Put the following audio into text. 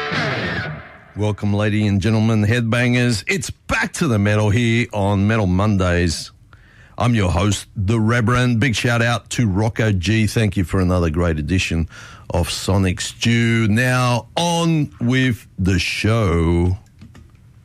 Welcome, ladies and gentlemen, headbangers. It's back to the metal here on Metal Mondays. I'm your host, The Reverend. Big shout out to Rocco G. Thank you for another great edition of Sonic Stew. Now, on with the show.